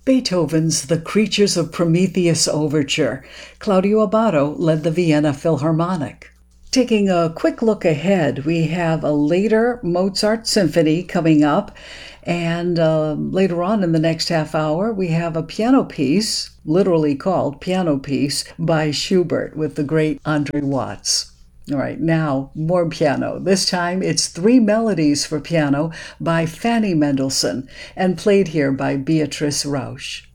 Beethoven's The Creatures of Prometheus Overture. Claudio Abbado led the Vienna Philharmonic. Taking a quick look ahead, we have a later Mozart symphony coming up, and later on in the next half hour, we have a piano piece, literally called Piano Piece, by Schubert with the great Andre Watts. All right, now more piano. This time it's Three Melodies for Piano by Fanny Mendelssohn and played here by Beatrice Rausch.